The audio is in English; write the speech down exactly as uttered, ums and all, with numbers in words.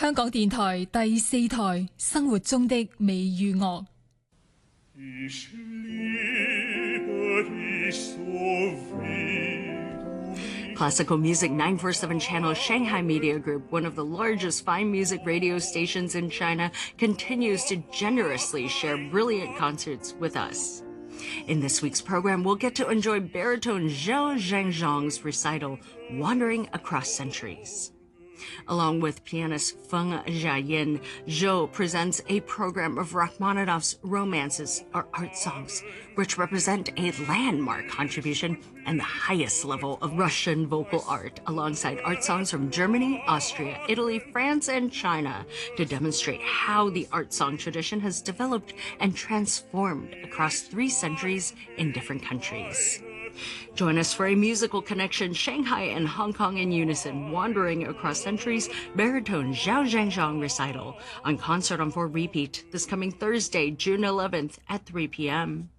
香港電台第四台生活中的美與樂。 Classical Music nine forty-seven Channel Shanghai Media Group, one of the largest fine music radio stations in China, continues to generously share brilliant concerts with us. In this week's program, we'll get to enjoy baritone Zhou Zhangzhang's recital, Wandering Across Centuries. Along with pianist Feng Jiayin, Zhou presents a program of Rachmaninoff's romances or art songs, which represent a landmark contribution and the highest level of Russian vocal art, alongside art songs from Germany, Austria, Italy, France, and China, to demonstrate how the art song tradition has developed and transformed across three centuries in different countries. Join us for a musical connection, Shanghai and Hong Kong in unison, Wandering Across Centuries, baritone Zhou Zhangzhang recital on Concert on four repeat this coming Thursday, June eleventh at three p.m.